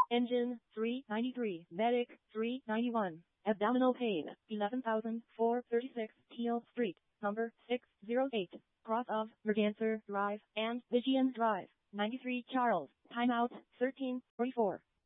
Engine, 393. Medic, 391. Abdominal pain, 11,436 Teal Street, number 608. Cross of Merganser Drive and Vigian Drive, 93 Charles. Timeout, 13:44.